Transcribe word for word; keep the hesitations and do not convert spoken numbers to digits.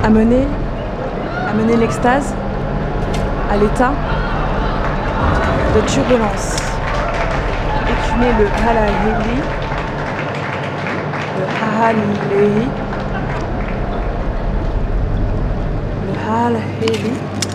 amener, amener l'extase à l'état de turbulence. Écumer le halahili, le hahalehi, le halaheli.